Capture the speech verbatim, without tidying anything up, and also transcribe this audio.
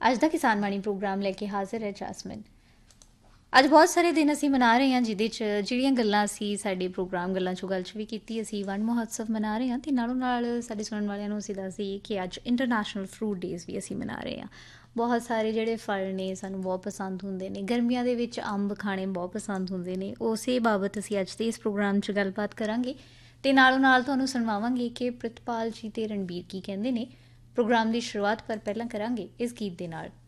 ਅੱਜ ਦਾ ਕਿਸਾਨ ਬਾਣੀ ਪ੍ਰੋਗਰਾਮ ਲੈ ਕੇ ਹਾਜ਼ਰ ਹੈ ਜੈਸਮਿਨ। ਅੱਜ ਬਹੁਤ ਸਾਰੇ ਦਿਨ ਅਸੀਂ ਮਨਾ ਰਹੇ ਹਾਂ, ਜਿਹਦੇ 'ਚ ਜਿਹੜੀਆਂ ਗੱਲਾਂ ਅਸੀਂ ਸਾਡੇ ਪ੍ਰੋਗਰਾਮ ਗੱਲਾਂ 'ਚੋਂ ਗੱਲ 'ਚ ਵੀ ਕੀਤੀ, ਅਸੀਂ ਵਣ ਮਹੋਤਸਵ ਮਨਾ ਰਹੇ ਹਾਂ ਅਤੇ ਨਾਲੋਂ ਨਾਲ ਸਾਡੇ ਸੁਣਨ ਵਾਲਿਆਂ ਨੂੰ ਅਸੀਂ ਦੱਸ ਦਈਏ ਕਿ ਅੱਜ ਇੰਟਰਨੈਸ਼ਨਲ ਫਰੂਟ ਡੇਜ਼ ਵੀ ਅਸੀਂ ਮਨਾ ਰਹੇ ਹਾਂ। ਬਹੁਤ ਸਾਰੇ ਜਿਹੜੇ ਫਲ ਨੇ ਸਾਨੂੰ ਬਹੁਤ ਪਸੰਦ ਹੁੰਦੇ ਨੇ, ਗਰਮੀਆਂ ਦੇ ਵਿੱਚ ਅੰਬ ਖਾਣੇ ਬਹੁਤ ਪਸੰਦ ਹੁੰਦੇ ਨੇ। ਉਸੇ ਬਾਬਤ ਅਸੀਂ ਅੱਜ ਦੇ ਇਸ ਪ੍ਰੋਗਰਾਮ 'ਚ ਗੱਲਬਾਤ ਕਰਾਂਗੇ ਅਤੇ ਨਾਲੋਂ ਨਾਲ ਤੁਹਾਨੂੰ ਸੁਣਵਾਵਾਂਗੇ ਕਿ ਪ੍ਰਿਤਪਾਲ ਜੀ ਅਤੇ ਰਣਬੀਰ ਕੀ ਕਹਿੰਦੇ ਨੇ। ਪ੍ਰੋਗਰਾਮ ਦੀ ਸ਼ੁਰੂਆਤ ਪਰ ਪਹਿਲਾਂ ਕਰਾਂਗੇ ਇਸ ਗੀਤ ਦੇ ਨਾਲ।